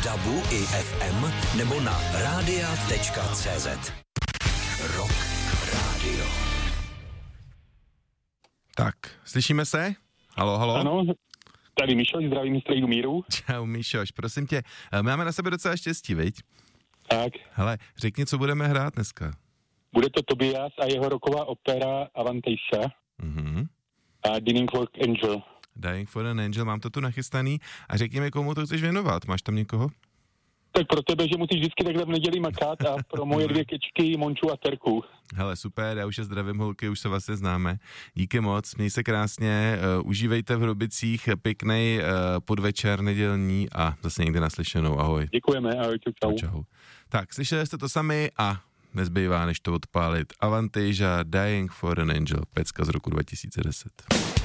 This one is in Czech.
DABu i FM nebo na radia.cz. Rock Radio. Tak, slyšíme se? Halo? Ano, tady Mišoš, zdravím z Trejdu míru. Čau Mišoš, prosím tě, máme na sebe docela štěstí, viď? Tak. Hele, řekni, co budeme hrát dneska. Bude to Tobias a jeho rocková opera Avantasia a Dying for an Angel. Dying for an Angel, mám to tu nachystaný a řekni mi, komu to chceš věnovat, máš tam někoho? Tak pro tebe, že musíš vždycky takhle v neděli makat a pro moje dvě kečky, Monču a Terku. Hele, super, já už je zdravím holky, už se vlastně známe. Díky moc, měj se krásně, užívejte v Hrobicích pěknej podvečer nedělní a zase někde naslyšenou, ahoj. Děkujeme, ahoj, čau. Tak, slyšeli jste to sami a nezbývá, než to odpálit. Avantasia, Dying for an Angel, pecka z roku 2010.